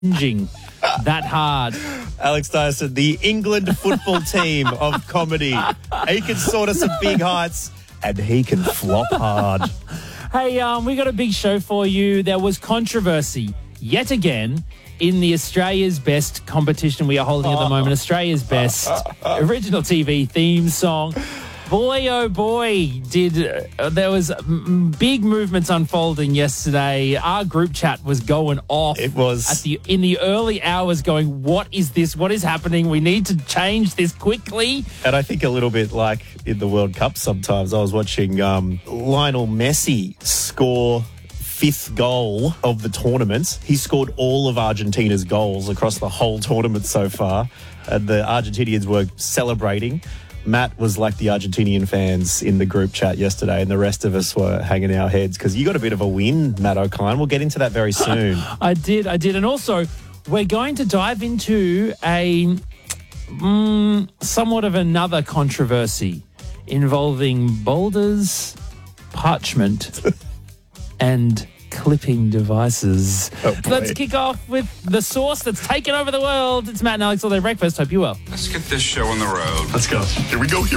cringing that hard. Alex Dyson, the England football team of comedy. He can sort of some big heights and he can flop hard. Hey, we got a big show for you. There was controversy yet again in the Australia's Best competition we are holding at the moment. Australia's Best original TV theme song. Boy, oh boy, there was big movements unfolding yesterday. Our group chat was going off. It was. In the early hours going, what is this? What is happening? We need to change this quickly. And I think a little bit like in the World Cup sometimes. I was watching Lionel Messi score fifth goal of the tournament. He scored all of Argentina's goals across the whole tournament so far. And the Argentinians were celebrating. Matt was like the Argentinian fans in the group chat yesterday, and the rest of us were hanging our heads because you got a bit of a win, Matt O'Kine. We'll get into that very soon. I did. And also, we're going to dive into a somewhat of another controversy involving boulders, parchment, and clipping devices. Oh, let's kick off with the source that's taken over the world. It's Matt and Alex all day breakfast. Hope you're well. Let's get this show on the road. Let's go. Here we go.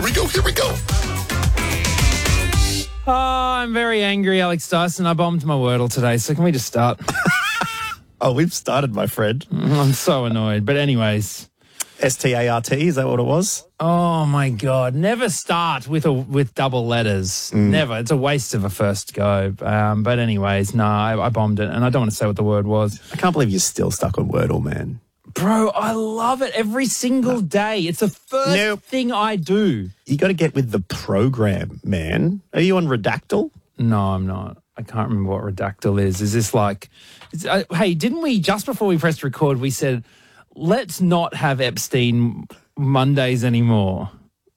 Oh, I'm very angry, Alex Dyson. I bombed my Wordle today, so can we just start? Oh, we've started, my friend. I'm so annoyed. But anyways. START, is that what it was? Oh, my God. Never start with double letters. Never. It's a waste of a first go. But anyways, no, I bombed it, and I don't want to say what the word was. I can't believe you're still stuck on Wordle, man. Bro, I love it every single day. It's the first thing I do. You got to get with the program, man. Are you on Redactyl? No, I'm not. I can't remember what Redactyl is. Is this like... hey, didn't we, just before we pressed record, we said... let's not have Epstein Mondays anymore.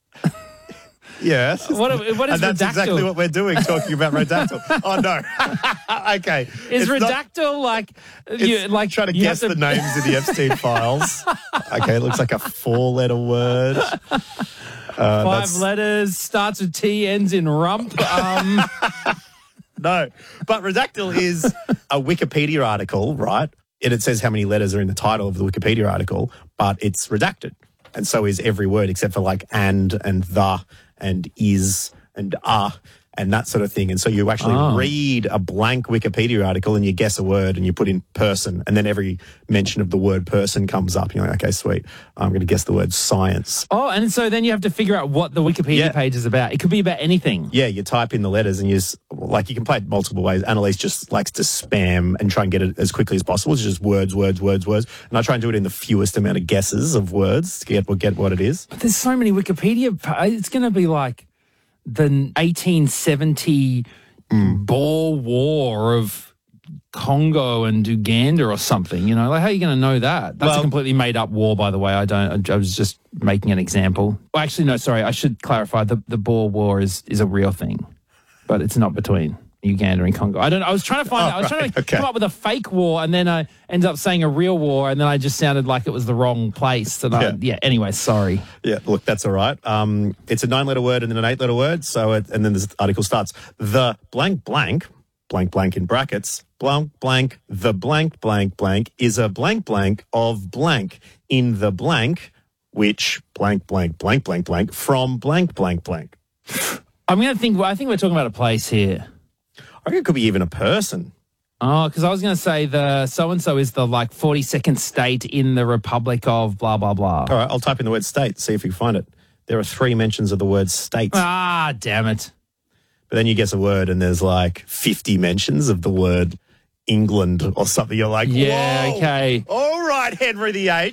Yes. What is and that's Redactyl? exactly what we're doing, talking about Redactyl. Oh, no. Okay. Is Redactyl like trying to guess the names of the Epstein files. Okay, it looks like a 4-letter word. 5 letters, starts with T, ends in rump. No. But Redactyl is a Wikipedia article, right? And it says how many letters are in the title of the Wikipedia article, but it's redacted. And so is every word except for like and the and is and and that sort of thing. And so you actually read a blank Wikipedia article and you guess a word and you put in person, and then every mention of the word person comes up. You're like, okay, sweet. I'm going to guess the word science. Oh, and so then you have to figure out what the Wikipedia page is about. It could be about anything. Yeah, you type in the letters and you can play it multiple ways. Annalise just likes to spam and try and get it as quickly as possible. It's just words. And I try and do it in the fewest amount of guesses of words to get what it is. But there's so many Wikipedia. It's going to be like the 1870 Boer War of Congo and Uganda or something, like how are you going to know that? That's a completely made up war, by the way. I was just making an example. Well, actually, no, sorry. I should clarify. The Boer War is a real thing, but it's not between Uganda and Congo. I was trying to find out. I was trying to come up with a fake war, and then I ended up saying a real war, and then I just sounded like it was the wrong place. Anyway, sorry. Yeah, look, that's all right. It's a 9-letter word and then an 8-letter word. And then this article starts. The blank blank in brackets, blank blank, the blank blank blank is a blank blank of blank in the blank, which blank blank blank blank blank from blank blank blank. I think we're talking about a place here. I think it could be even a person. Oh, because I was going to say the so-and-so is the 42nd state in the Republic of blah, blah, blah. All right, I'll type in the word state, see if you can find it. There are 3 mentions of the word state. Ah, damn it. But then you guess a word and there's 50 mentions of the word England or something. You're like, yeah, whoa, okay. All right, Henry VIII.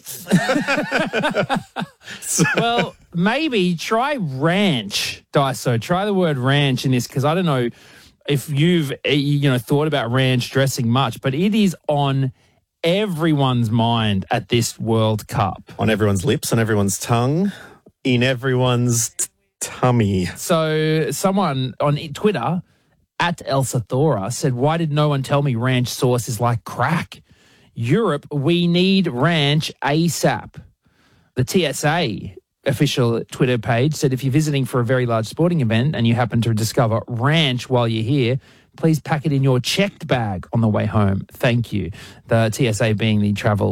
Well, maybe try ranch, Daiso. Try the word ranch in this, because I don't know if you've thought about ranch dressing much, but it is on everyone's mind at this World Cup. On everyone's lips, on everyone's tongue, in everyone's tummy. So someone on Twitter, at Elsa Thora, said, why did no one tell me ranch sauce is like crack? Europe, we need ranch ASAP. The TSA official Twitter page said if you're visiting for a very large sporting event and you happen to discover ranch while you're here, please pack it in your checked bag on the way home. Thank you. The TSA being the Travel